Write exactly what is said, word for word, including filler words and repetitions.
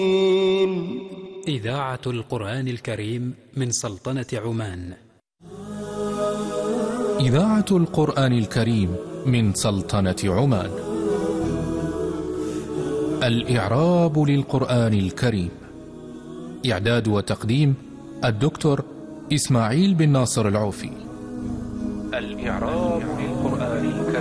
إذاعة القرآن الكريم من سلطنة عمان. إذاعة القرآن الكريم من سلطنة عمان. الإعراب للقرآن الكريم. إعداد وتقديم الدكتور إسماعيل بن ناصر العوفي. الإعراب للقرآن الكريم.